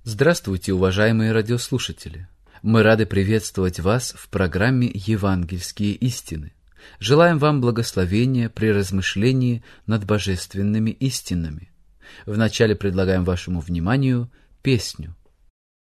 Здравствуйте, уважаемые радиослушатели! Мы рады приветствовать вас в программе «Евангельские истины». Желаем вам благословения при размышлении над божественными истинами. Вначале предлагаем вашему вниманию песню.